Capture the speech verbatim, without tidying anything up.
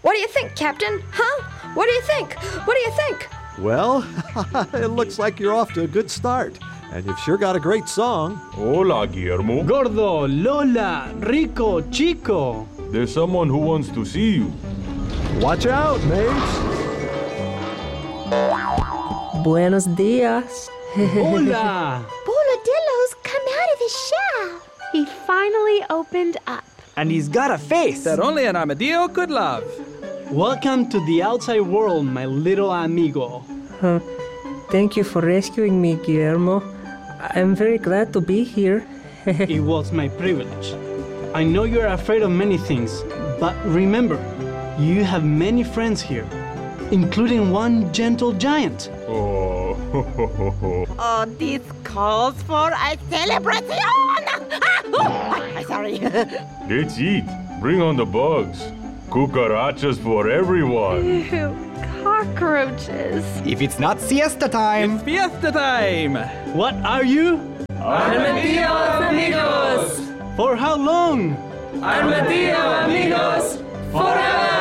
What do you think, Captain? Huh? What do you think? What do you think? Well, it looks like you're off to a good start. And you've sure got a great song. Hola, Guillermo. Gordo, Lola, Rico, Chico. There's someone who wants to see you. Watch out, mates. Buenos dias. Hola. Boladillo's come out of his shell. He finally opened up. And he's got a face that only an armadillo could love. Welcome to the outside world, my little amigo. Uh, thank you for rescuing me, Guillermo. I'm very glad to be here. It was my privilege. I know you're afraid of many things, but remember, you have many friends here, including one gentle giant. Oh, Oh, this calls for a celebration! Ah, oh, I'm sorry. let's eat. Bring on the bugs. Cucarachas for everyone. Ew, cockroaches. If it's not siesta time. It's fiesta time. What are you? Armadillos amigos! For how long? Armadillo amigos! Forever!